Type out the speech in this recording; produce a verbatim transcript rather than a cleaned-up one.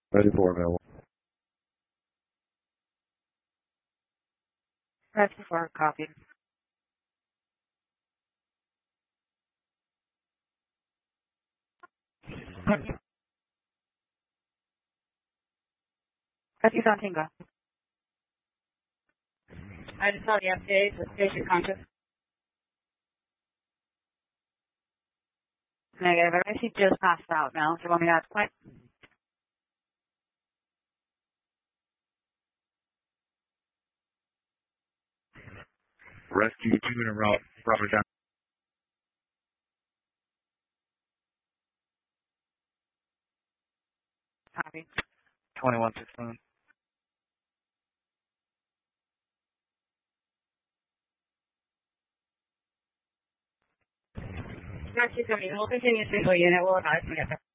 Ready for available. Ready for copy. Ready for Tinga. I just saw the update with patient conscious. Negative. I guess he just passed out now. Do you want me to add point? Rescue two in a route. Robert down. Copy. twenty-one sixteen. Rescue coming. We'll continue single unit. We'll advise when we get there.